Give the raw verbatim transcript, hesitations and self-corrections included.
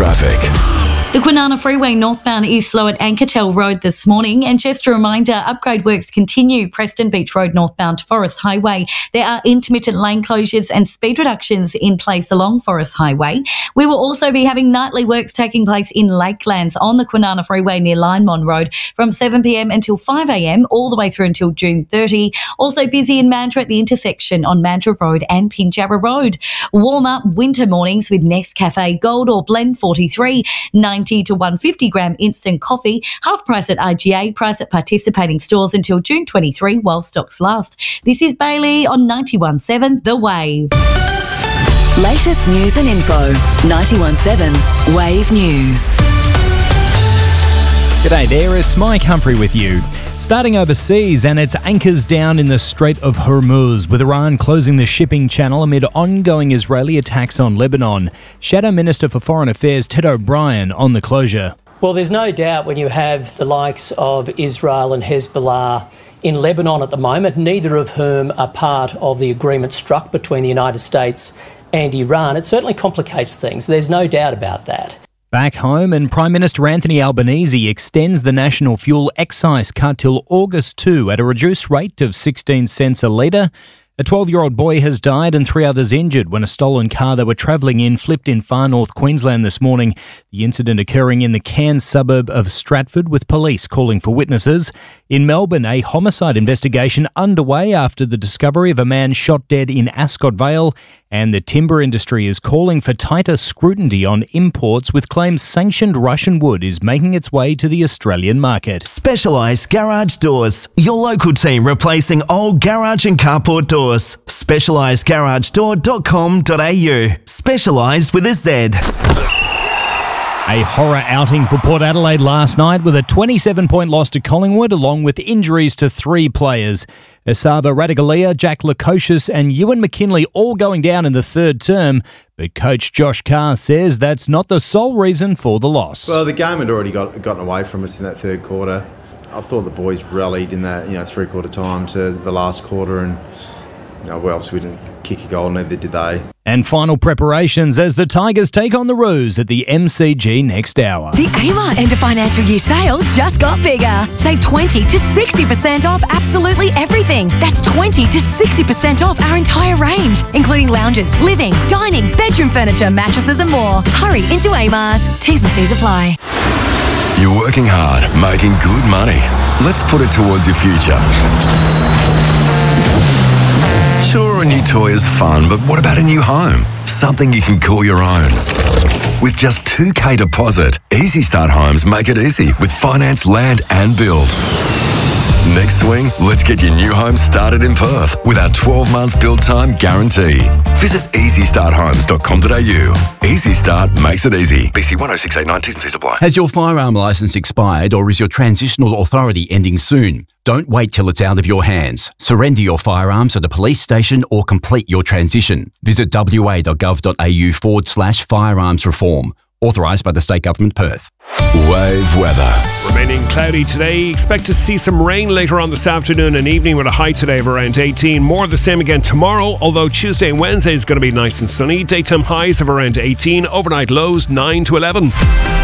traffic. The Kwinana Freeway northbound is slow at Ankertel Road this morning, and just a reminder, upgrade works continue. Preston Beach Road northbound to Forest Highway. There are intermittent lane closures and speed reductions in place along Forest Highway. We will also be having nightly works taking place in Lakelands on the Kwinana Freeway near Linemon Road from seven p.m. until five a.m. all the way through until June thirtieth. Also busy in Mandurah at the intersection on Mandurah Road and Pinjarra Road. Warm up winter mornings with Nescafe Gold or Blend forty-three, ninety to one hundred fifty gram instant coffee, half price at I G A, price at participating stores until June twenty-third while stocks last. This is Bailey on ninety-one point seven The Wave. Latest news and info, ninety-one point seven Wave News. G'day there, it's Mike Humphrey with you. Starting overseas, and it's anchors down in the Strait of Hormuz, with Iran closing the shipping channel amid ongoing Israeli attacks on Lebanon. Shadow Minister for Foreign Affairs Ted O'Brien on the closure. Well, there's no doubt when you have the likes of Israel and Hezbollah in Lebanon at the moment, neither of whom are part of the agreement struck between the United States and Iran, it certainly complicates things. There's no doubt about that. Back home, and Prime Minister Anthony Albanese extends the national fuel excise cut till August second at a reduced rate of sixteen cents a litre. A twelve-year-old boy has died and three others injured when a stolen car they were travelling in flipped in far north Queensland this morning. The incident occurring in the Cairns suburb of Stratford, with police calling for witnesses. In Melbourne, a homicide investigation underway after the discovery of a man shot dead in Ascot Vale. And the timber industry is calling for tighter scrutiny on imports, with claims sanctioned Russian wood is making its way to the Australian market. Specialised Garage Doors, your local team replacing old garage and carport doors. specialised garage door dot com dot a u. Specialised with a Z. A horror outing for Port Adelaide last night, with a twenty-seven point loss to Collingwood, along with injuries to three players. Esava Radigalia, Jack Lukosius and Ewan McKinley all going down in the third term, but coach Josh Carr says that's not the sole reason for the loss. Well, the game had already got, gotten away from us in that third quarter. I thought the boys rallied in that, you know, three-quarter time to the last quarter, and you know, well, obviously we didn't kick a goal, neither did they. And final preparations as the Tigers take on the Roos at the M C G next hour. The Amart end of financial year sale just got bigger. Save twenty to sixty percent off absolutely everything. That's twenty to sixty percent off our entire range, including lounges, living, dining, bedroom furniture, mattresses and more. Hurry into Amart. T's and C's apply. You're working hard, making good money. Let's put it towards your future. Sure, a new toy is fun, but what about a new home? Something you can call your own. With just two K deposit, Easy Start Homes make it easy with finance, land and build. Next swing, let's get your new home started in Perth with our twelve-month build time guarantee. Visit easy start homes dot com dot a u. Easy Start makes it easy. B C one oh six eight nine, T's and C's apply. Has your firearm licence expired, or is your transitional authority ending soon? Don't wait till it's out of your hands. Surrender your firearms at a police station or complete your transition. Visit wa dot gov dot a u forward slash firearms reform. Authorised by the State Government, Perth. Wave weather. Remaining cloudy today. Expect to see some rain later on this afternoon and evening, with a high today of around eighteen. More of the same again tomorrow, although Tuesday and Wednesday is going to be nice and sunny. Daytime highs of around eighteen. Overnight lows nine to eleven.